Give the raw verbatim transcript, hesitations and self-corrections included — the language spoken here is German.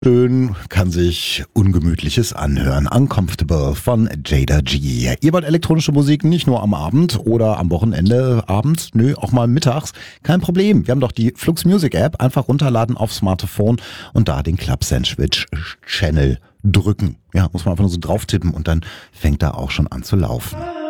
Schön kann sich Ungemütliches anhören. Uncomfortable von Jada G. Ihr wollt elektronische Musik nicht nur am Abend oder am Wochenende abends, nö, auch mal mittags. Kein Problem. Wir haben doch die Flux Music App. Einfach runterladen aufs Smartphone und da den Club Sandwich Channel drücken. Ja, muss man einfach nur so drauf tippen und dann fängt er auch schon an zu laufen.